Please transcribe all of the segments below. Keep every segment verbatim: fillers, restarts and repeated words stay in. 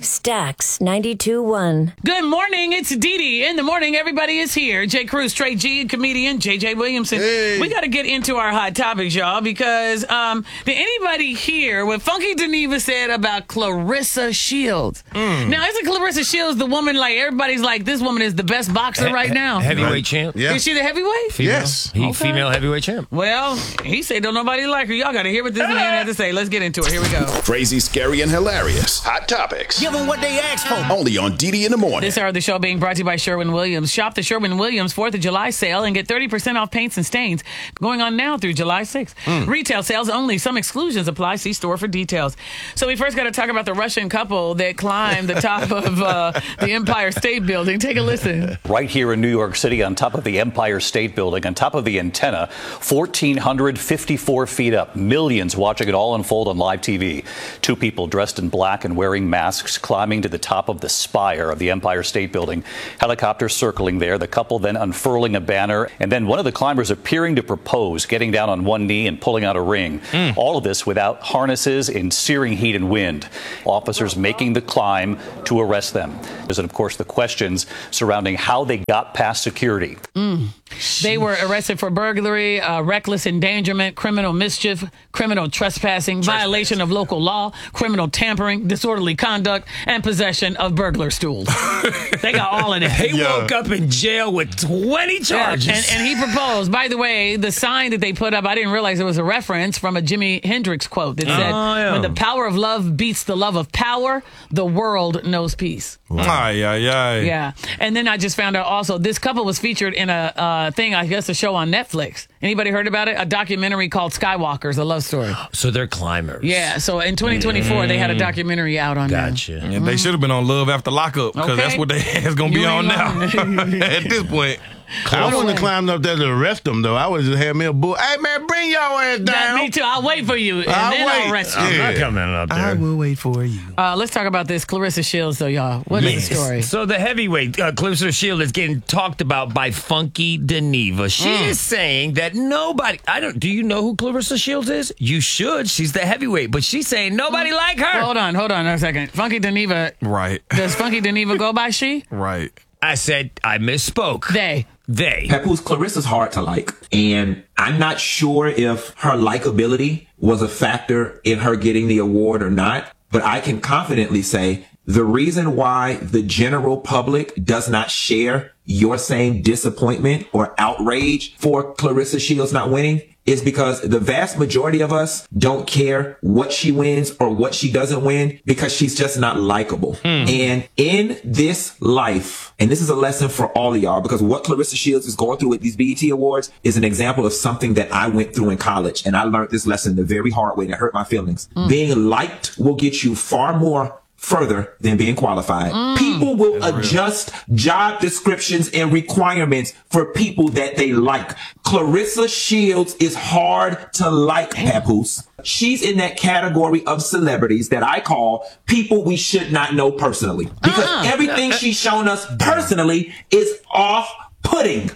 Stax ninety-two point one. Good morning. It's Dee Dee. In the morning, everybody is here. J. Cruz, Trey G, comedian, J J Williamson. Hey. We got to get into our hot topics, y'all, because um, did anybody hear what Funky Dineva said about Claressa Shields? Mm. Now, isn't Claressa Shields the woman, like, everybody's like, this woman is the best boxer he- right now? Heavyweight right. champ. Yeah. Is she the heavyweight? Female. Yes. He, Okay. Female heavyweight champ. Well, he said don't nobody like her. Y'all got to hear what this man had to say. Let's get into it. Here we go. Crazy, scary, and hilarious. Hot topics. Give them what they asked for. Only on D D in the morning. This hour of the show being brought to you by Sherwin-Williams. Shop the Sherwin-Williams fourth of July sale and get thirty percent off paints and stains going on now through July sixth. Mm. Retail sales only. Some exclusions apply. See store for details. So we first got to talk about the Russian couple that climbed the top of uh, the Empire State Building. Take a listen. Right here in New York City on top of the Empire State Building, on top of the antenna, one thousand four hundred fifty-four feet up. Millions watching it all unfold on live T V. Two people dressed in black and wearing masks climbing to the top of the spire of the Empire State Building. Helicopters circling there, the couple then unfurling a banner, and then one of the climbers appearing to propose, getting down on one knee and pulling out a ring. Mm. All of this without harnesses in searing heat and wind. Officers making the climb to arrest them. There's, of course, the questions surrounding how they got past security. Mm. They were arrested for burglary, uh, reckless endangerment, criminal mischief, criminal trespassing, Trespass. violation of local law, criminal tampering, disorderly conduct, and possession of burglar stools. They got all of that. He Yeah. woke up in jail with twenty charges. Yeah, and, and he proposed. By the way, the sign that they put up, I didn't realize it was a reference from a Jimi Hendrix quote that said, Oh, yeah. when the power of love beats the love of power, the world knows peace. Ay, ay, ay. Yeah. And then I just found out also this couple was featured in a uh, thing, I guess, a show on Netflix. Anybody heard about it? A documentary called Skywalkers, a love story. So they're climbers. Yeah. So in twenty twenty-four, mm. they had a documentary out on that. Gotcha. Yeah, they should have been on Love After Lockup because Okay. that's what they is going to be You on ain't now. lying. At this point. I wouldn't have climbed up there to arrest them, though. I would have just had me a bull. Hey, man, bring your ass That, down. me too. I'll wait for you, and I'll then I'll wait. arrest you. I'm Yeah. not coming up there. I will wait for you. Uh, let's talk about this Claressa Shields, though, y'all. What is Yes. the story? So the heavyweight, uh, Claressa Shields, is getting talked about by Funky Dineva. She Mm. is saying that nobody, I don't, do you know who Claressa Shields is? You should. She's the heavyweight, but she's saying nobody Mm. like her. Hold on, hold on a second. Funky Dineva, Right. does Funky Dineva go by she? Right. I said, I misspoke. They. They. Papoose, Clarissa's hard to like. And I'm not sure if her likability was a factor in her getting the award or not. But I can confidently say the reason why the general public does not share your same disappointment or outrage for Claressa Shields not winning is because the vast majority of us don't care what she wins or what she doesn't win because she's just not likable. Hmm. And in this life, and this is a lesson for all of y'all, because what Claressa Shields is going through with these B E T Awards is an example of something that I went through in college. And I learned this lesson the very hard way that hurt my feelings. Hmm. Being liked will get you far more further than being qualified. Mm. People will adjust job descriptions and requirements for people that they like. Claressa Shields is hard to like, Papoose. She's in that category of celebrities that I call people we should not know personally. Because uh-uh. everything she's shown us personally is off-putting.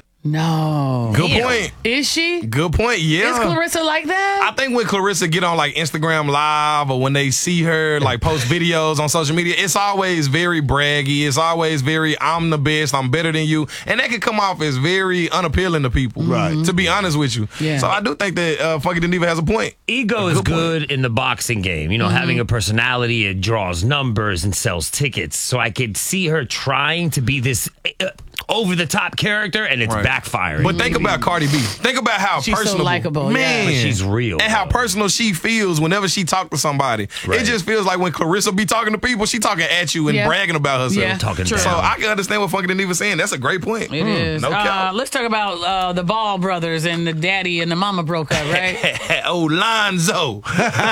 No. Good Damn. point. Is she? Good point, yeah. Is Claressa like that? I think when Claressa get on like Instagram Live or when they see her like post videos on social media, it's always very braggy. It's always very, I'm the best, I'm better than you. And that can come off as very unappealing to people, right? To be honest with you. Yeah. So I do think that uh, Funky Dineva has a point. Ego a is good, good point. in the boxing game. You know, mm-hmm. having a personality, it draws numbers and sells tickets. So I could see her trying to be this uh, over-the-top character, and it's right. backfiring. But think about Cardi B. Think about how she's personable. So likable, man. But she's real. And how personal she feels whenever she talks to somebody. Right. It just feels like when Claressa be talking to people, she talking at you and yeah. bragging about herself. Yeah. Talking so down. I can understand what Funky Dineva saying. That's a great point. It mm. is. No uh, let's talk about uh, the Ball brothers and the daddy and the mama broke up, right? oh, Lonzo.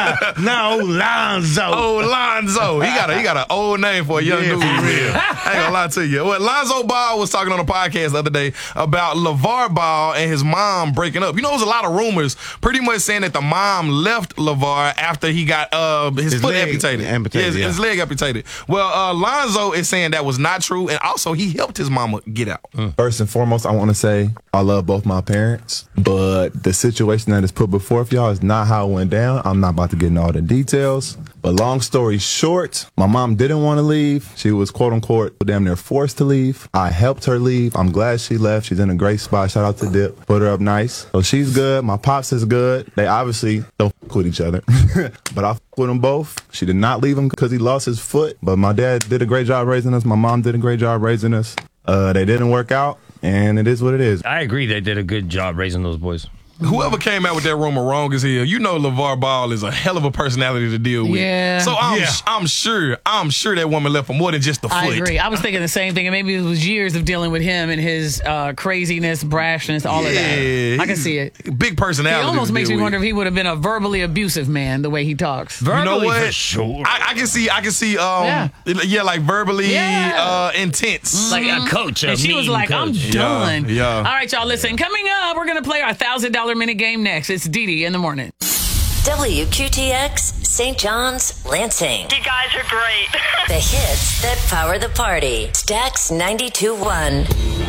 no, Lonzo. Oh, Lonzo. He got a, he got an old name for a young yeah, dude. Real. I ain't gonna lie to you. Well, Lonzo Ball was talking on a podcast the other day about LeVar Ball and his mom breaking up. You know, there was a lot of rumors pretty much saying that the mom left LeVar after he got uh, his, his foot leg amputated. amputated yeah, his, yeah. his leg amputated. Well, uh, Lonzo is saying that was not true, and also he helped his mama get out. Mm. First and foremost, I want to say I love both my parents, but the situation that is put before y'all is not how it went down. I'm not about to get into all the details, But long story short, my mom didn't want to leave. She was quote unquote damn near forced to leave. I helped her leave. I'm glad she left. She's in a great spot. Shout out to Dip. Put her up nice. So she's good. My pops is good. They obviously don't f with each other. But I f with them both. She did not leave him because he lost his foot. But my dad did a great job raising us. My mom did a great job raising us. Uh, they didn't work out, and it is what it is. I agree. They did a good job raising those boys. Whoever came out with that rumor wrong as hell. You know LeVar Ball is a hell of a personality to deal with. Yeah. So I'm Yeah. I'm sure I'm sure that woman left for more than just the foot. I agree. I was thinking the same thing, and maybe it was years of dealing with him and his uh, craziness, brashness, all of that. I can see it. Big personality. It almost to makes me deal wonder with. if he would have been a verbally abusive man the way he talks. You know Verbally, what? for sure. I, I can see. I can see. Um, Yeah. yeah, like verbally Yeah. uh, intense. Like a coach, a And she was mean like, I'm coach. done. yeah. All right, y'all, listen. Coming up, we're going to play our one thousand dollar minute game next. It's Dee Dee in the morning. W Q T X, Saint John's, Lansing. You guys are great. The hits that power the party. Stax ninety-two point one.